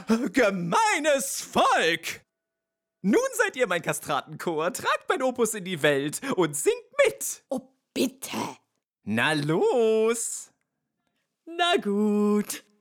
Gemeines Volk! Nun seid ihr mein Kastratenchor, tragt mein Opus in die Welt und singt mit! Oh, bitte. Na los! Na gut.